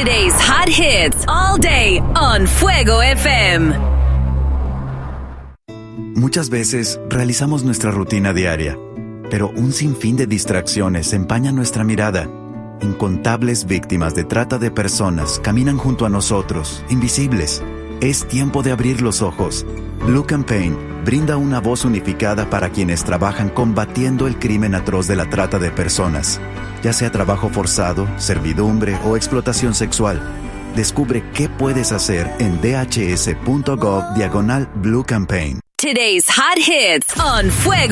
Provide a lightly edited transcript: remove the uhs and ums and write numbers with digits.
Today's hot hits all day on Fuego FM. Muchas veces realizamos nuestra rutina diaria, pero un sinfín de distracciones empañan nuestra mirada. Incontables víctimas de trata de personas caminan junto a nosotros, invisibles. Es tiempo de abrir los ojos. Blue Campaign brinda una voz unificada para quienes trabajan combatiendo el crimen atroz de la trata de personas, ya sea trabajo forzado, servidumbre o explotación sexual. Descubre qué puedes hacer en dhs.gov/Blue Campaign. Today's hot hits on Fuego